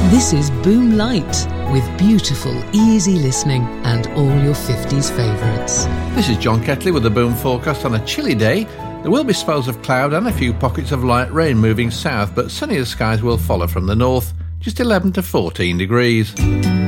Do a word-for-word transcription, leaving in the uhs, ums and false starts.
This is Boom Light, with beautiful, easy listening and all your fifties favourites. This is John Ketley with the Boom forecast. On a chilly day, there will be spells of cloud and a few pockets of light rain moving south, but sunnier skies will follow from the north, just eleven to fourteen degrees.